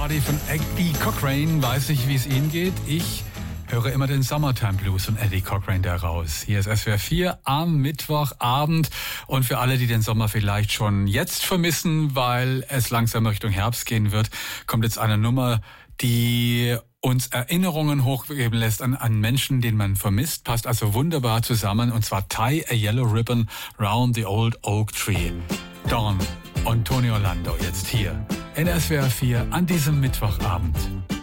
Party von Eddie Cochrane. Weiß nicht, wie es Ihnen geht. Ich höre immer den Summertime Blues von Eddie Cochrane da raus. Hier ist SWR 4 am Mittwochabend. Und für alle, die den Sommer vielleicht schon jetzt vermissen, weil es langsam Richtung Herbst gehen wird, kommt jetzt eine Nummer, die uns Erinnerungen hochgeben lässt an Menschen, den man vermisst. Passt also wunderbar zusammen. Und zwar Tie a Yellow Ribbon Round the Old Oak Tree. Dawn und Tony Orlando jetzt hier in SWR 4 an diesem Mittwochabend.